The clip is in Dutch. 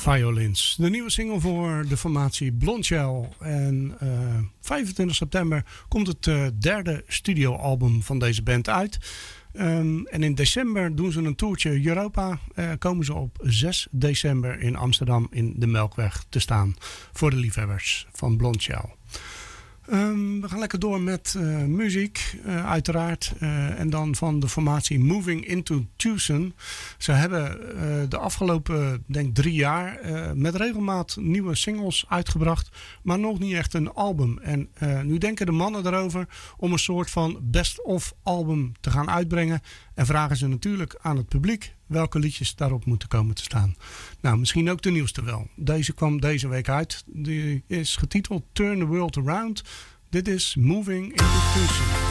Violins. De nieuwe single voor de formatie Blondshell. En 25 september komt het derde studioalbum van deze band uit. En in december doen ze een toertje Europa. Komen ze op 6 december in Amsterdam in de Melkweg te staan. Voor de liefhebbers van Blondshell. We gaan lekker door met muziek, uiteraard. En dan van de formatie Moving Into Tucson. Ze hebben de afgelopen, 3 jaar met regelmaat nieuwe singles uitgebracht. Maar nog niet echt een album. En nu denken de mannen erover om een soort van best-of album te gaan uitbrengen. En vragen ze natuurlijk aan het publiek welke liedjes daarop moeten komen te staan. Nou, misschien ook de nieuwste wel. Deze kwam deze week uit. Die is getiteld Turn the World Around. Dit is Moving Into Tucson.